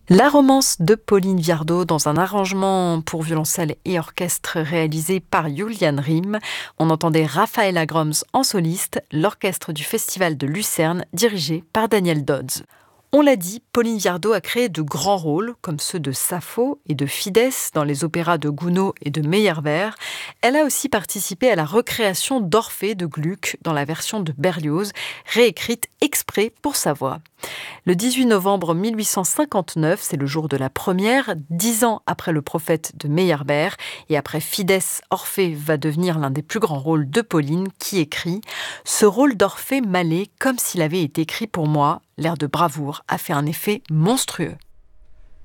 La romance de Pauline Viardot dans un arrangement pour violoncelle et orchestre réalisé par Julian Riem. On entendait Raphaëla Groms en soliste, l'orchestre du Festival de Lucerne dirigé par Daniel Dodds. On l'a dit, Pauline Viardot a créé de grands rôles, comme ceux de Sappho et de Fidèse dans les opéras de Gounod et de Meyerbeer. Elle a aussi participé à la recréation d'Orphée de Gluck dans la version de Berlioz, réécrite exprès pour sa voix. Le 18 novembre 1859, c'est le jour de la première, 10 ans après Le Prophète de Meyerbeer, et après Fidèse, Orphée va devenir l'un des plus grands rôles de Pauline, qui écrit « Ce rôle d'Orphée m'allait comme s'il avait été écrit pour moi. L'air de bravoure a fait un effet monstrueux. »